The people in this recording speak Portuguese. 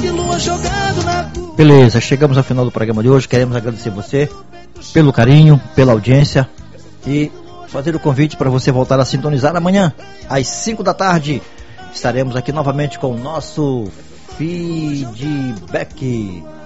Beleza, chegamos ao final do programa de hoje. Queremos agradecer você pelo carinho, pela audiência e fazer o convite para você voltar a sintonizar amanhã às 5 da tarde. Estaremos aqui novamente com o nosso feedback.